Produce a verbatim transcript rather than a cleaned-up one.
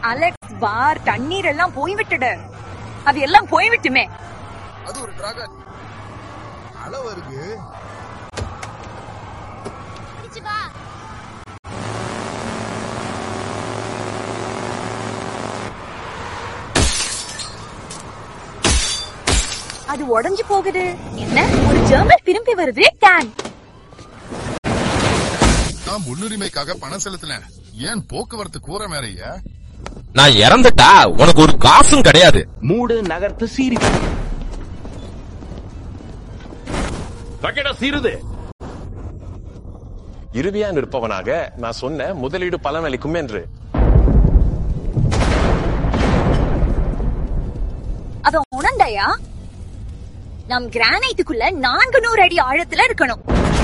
Alex பார் தண்ணீர் எல்லாம் போய்விட்டது. அது எல்லாம் போய்விட்டுமே. அது ஒரு டிராகன். அலை வருது. அது உடைஞ்சு போகுது. என்ன ஒரு ஜெர்மன் திரும்பி வருது. கேன் நான் முன்னுரிமைக்காக பணம் செலுத்தினேன். ஏன் போக்குவரத்து கூற மேறையா? நான் இறந்துட்டா உனக்கு ஒரு காசும் கிடையாது. மூடு நகர்த்து சீரி சீருது. இறுதியா நிற்பவனாக நான் சொன்ன முதலீடு பலனளிக்கும் என்று. அவன் உணர்ந்தாயா? நம் கிரானைட்டுக்குள்ள நான்கு நூறு அடி ஆழத்துல இருக்கணும்.